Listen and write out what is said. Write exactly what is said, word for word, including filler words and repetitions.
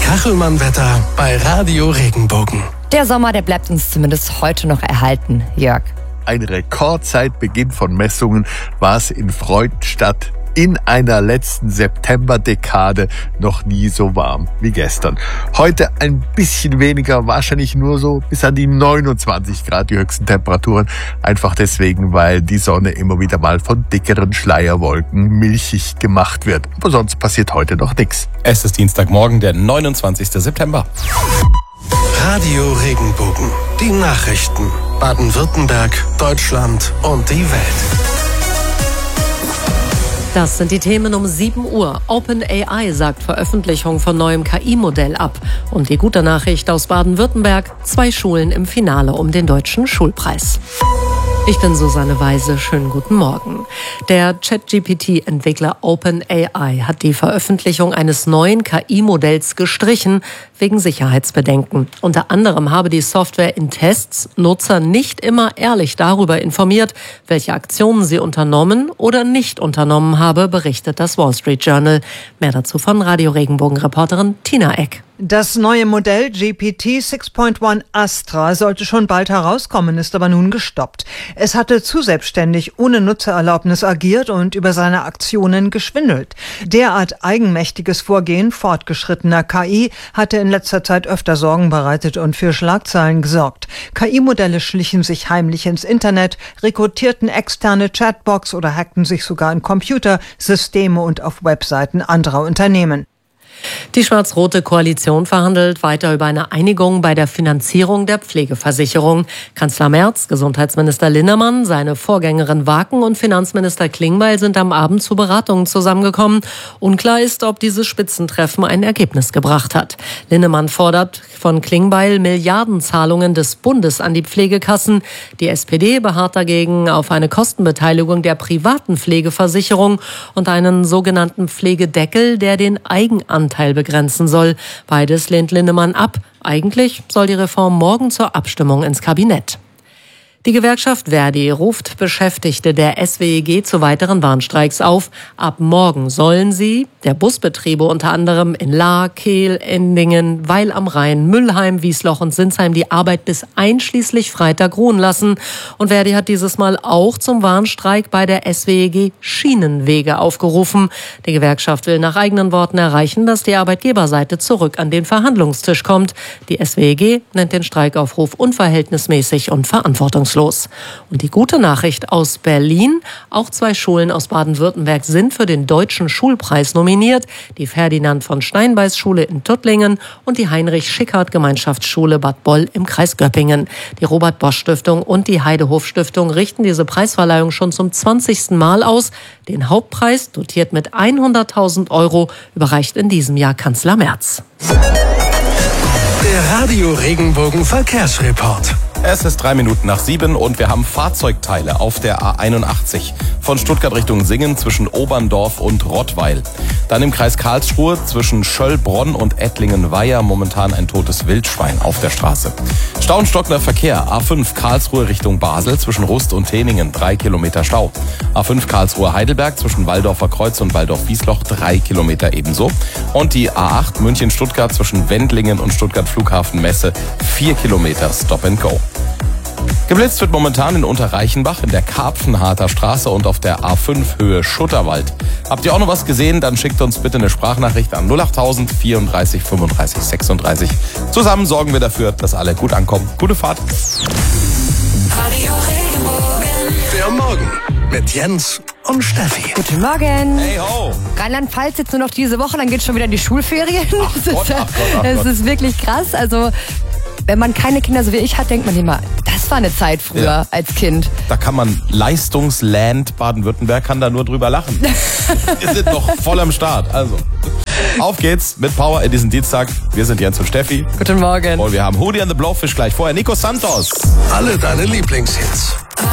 Kachelmann-Wetter bei Radio Regenbogen. Der Sommer, der bleibt uns zumindest heute noch erhalten, Jörg. Ein Rekordzeitbeginn von Messungen war es in Freudenstadt in einer letzten Septemberdekade noch nie so warm wie gestern. Heute ein bisschen weniger, wahrscheinlich nur so bis an die neunundzwanzig Grad die höchsten Temperaturen. Einfach deswegen, weil die Sonne immer wieder mal von dickeren Schleierwolken milchig gemacht wird. Aber sonst passiert heute noch nichts. Es ist Dienstagmorgen, der neunundzwanzigster September. Radio Regenbogen. Die Nachrichten. Baden-Württemberg, Deutschland und die Welt. Das sind die Themen um sieben Uhr. OpenAI sagt Veröffentlichung von neuem K I-Modell ab. Und die gute Nachricht aus Baden-Württemberg: zwei Schulen im Finale um den Deutschen Schulpreis. Ich bin Susanne Weise, schönen guten Morgen. Der ChatGP T-Entwickler OpenAI hat die Veröffentlichung eines neuen K I-Modells gestrichen, wegen Sicherheitsbedenken. Unter anderem habe die Software in Tests Nutzer nicht immer ehrlich darüber informiert, welche Aktionen sie unternommen oder nicht unternommen habe, berichtet das Wall Street Journal. Mehr dazu von Radio Regenbogen-Reporterin Tina Eck. Das neue Modell G P T sechs Punkt eins Astra sollte schon bald herauskommen, ist aber nun gestoppt. Es hatte zu selbstständig ohne Nutzererlaubnis agiert und über seine Aktionen geschwindelt. Derart eigenmächtiges Vorgehen fortgeschrittener K I hatte in letzter Zeit öfter Sorgen bereitet und für Schlagzeilen gesorgt. K I-Modelle schlichen sich heimlich ins Internet, rekrutierten externe Chatbots oder hackten sich sogar in Computer, Systeme und auf Webseiten anderer Unternehmen. Die schwarz-rote Koalition verhandelt weiter über eine Einigung bei der Finanzierung der Pflegeversicherung. Kanzler Merz, Gesundheitsminister Linnemann, seine Vorgängerin Waken und Finanzminister Klingbeil sind am Abend zu Beratungen zusammengekommen. Unklar ist, ob dieses Spitzentreffen ein Ergebnis gebracht hat. Linnemann fordert von Klingbeil Milliardenzahlungen des Bundes an die Pflegekassen. Die S P D beharrt dagegen auf eine Kostenbeteiligung der privaten Pflegeversicherung und einen sogenannten Pflegedeckel, der den Eigenanteil Teil begrenzen soll. Beides lehnt Linnemann ab. Eigentlich soll die Reform morgen zur Abstimmung ins Kabinett. Die Gewerkschaft Verdi ruft Beschäftigte der S W E G zu weiteren Warnstreiks auf. Ab morgen sollen sie, der Busbetriebe unter anderem in Lahr, Kehl, Endingen, Weil am Rhein, Müllheim, Wiesloch und Sinsheim, die Arbeit bis einschließlich Freitag ruhen lassen. Und Verdi hat dieses Mal auch zum Warnstreik bei der S W E G Schienenwege aufgerufen. Die Gewerkschaft will nach eigenen Worten erreichen, dass die Arbeitgeberseite zurück an den Verhandlungstisch kommt. Die S W E G nennt den Streikaufruf unverhältnismäßig und verantwortungslos. Und die gute Nachricht aus Berlin: Auch zwei Schulen aus Baden-Württemberg sind für den Deutschen Schulpreis nominiert. Die Ferdinand von Steinbeis Schule in Tuttlingen und die Heinrich-Schickhardt-Gemeinschaftsschule Bad Boll im Kreis Göppingen. Die Robert-Bosch-Stiftung und die Heidehof-Stiftung richten diese Preisverleihung schon zum zwanzigsten Mal aus. Den Hauptpreis, dotiert mit hunderttausend Euro, überreicht in diesem Jahr Kanzler Merz. Der Radio Regenbogen Verkehrsreport. Es ist drei Minuten nach sieben und wir haben Fahrzeugteile auf der A einundachtzig von Stuttgart Richtung Singen zwischen Oberndorf und Rottweil. Dann im Kreis Karlsruhe zwischen Schöllbronn und Ettlingen-Weiher momentan ein totes Wildschwein auf der Straße. Stau und stockender Verkehr. A fünf Karlsruhe Richtung Basel zwischen Rust und Teningen, drei Kilometer Stau. A fünf Karlsruhe Heidelberg zwischen Waldorfer Kreuz und Waldorf-Wiesloch, drei Kilometer ebenso. Und die A acht München-Stuttgart zwischen Wendlingen und Stuttgart Flughafen Messe, vier Kilometer Stop and Go. Geblitzt wird momentan in Unterreichenbach, in der Karpfenharter Straße und auf der A fünf Höhe Schutterwald. Habt ihr auch noch was gesehen? Dann schickt uns bitte eine Sprachnachricht an null achttausend vierunddreißig fünfunddreißig sechsunddreißig. Zusammen sorgen wir dafür, dass alle gut ankommen. Gute Fahrt. Der Morgen mit Jens und Steffi. Guten Morgen. Hey ho! Rheinland-Pfalz jetzt nur noch diese Woche, dann geht's schon wieder in die Schulferien. Ach das Gott, ist, ach Gott, ach das Gott. ist wirklich krass. Also wenn man keine Kinder so wie ich hat, denkt man immer, das war eine Zeit früher Ja. als Kind. Da kann man, Leistungsland Baden-Württemberg kann da nur drüber lachen. Wir sind noch voll am Start. Also, auf geht's mit Power in diesen Dienstag. Wir sind Jens und Steffi. Guten Morgen. Und wir haben Hootie and the Blowfish gleich. Vorher Nico Santos. Alle deine Lieblingshits.